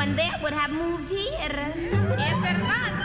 anyone there would have moved here. Es verdad.